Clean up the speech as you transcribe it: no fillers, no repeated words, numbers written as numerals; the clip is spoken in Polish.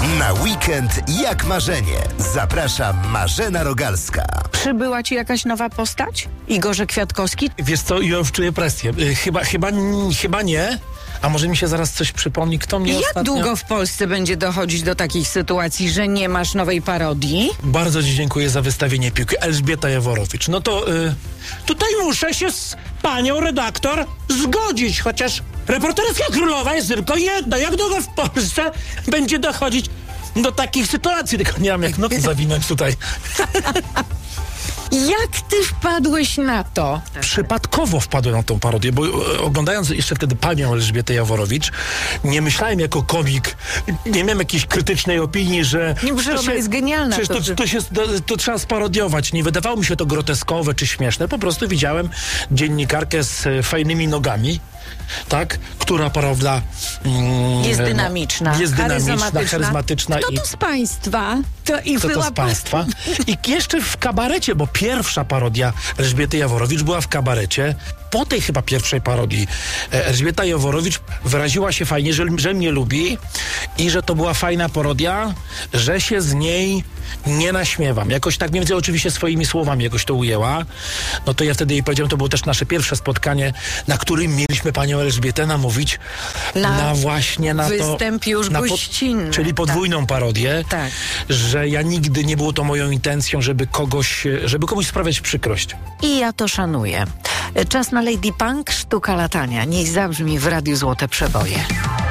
Na weekend jak marzenie. Zaprasza Marzena Rogalska. Przybyła ci jakaś nowa postać? Igorze Kwiatkowski? Wiesz co, ja już czuję presję. Chyba nie. A może mi się zaraz coś przypomni, kto mnie Jak ostatnio... długo w Polsce będzie dochodzić do takich sytuacji, że nie masz nowej parodii? Bardzo ci dziękuję za wystawienie piłki. Elżbieta Jaworowicz. No to tutaj muszę się z panią redaktor zgodzić, chociaż reporterska królowa jest tylko jedna. Jak długo w Polsce będzie dochodzić do takich sytuacji? Tylko nie wiem, jak nogi zawinąć tutaj. Jak ty wpadłeś na to? Przypadkowo wpadłem na tą parodię, bo oglądając jeszcze wtedy panią Elżbietę Jaworowicz, nie myślałem jako komik, nie miałem jakiejś krytycznej opinii, że... Nie, że ona jest genialna. Przecież to trzeba sparodiować. Nie wydawało mi się to groteskowe czy śmieszne. Po prostu widziałem dziennikarkę z fajnymi nogami, tak? Która, prawda... jest dynamiczna. Jest dynamiczna, charyzmatyczna. Kto to z państwa? Kto to z państwa? I jeszcze w kabarecie, bo pierwsza parodia Elżbiety Jaworowicz była w kabarecie. Po tej chyba pierwszej parodii Elżbieta Jaworowicz wyraziła się fajnie, że mnie lubi i że to była fajna parodia, że się z niej nie naśmiewam. Jakoś tak mniej więcej oczywiście swoimi słowami jakoś to ujęła. No to ja wtedy jej powiedziałem, to było też nasze pierwsze spotkanie, na którym mieliśmy panią Elżbietę namówić na właśnie na występ to... już gościnny. Czyli podwójną parodię. Tak. Że ja nigdy nie było to moją intencją, żeby komuś sprawiać przykrość. I ja to szanuję. Czas na Lady Punk, sztuka latania. Niech zabrzmi w Radiu Złote Przeboje.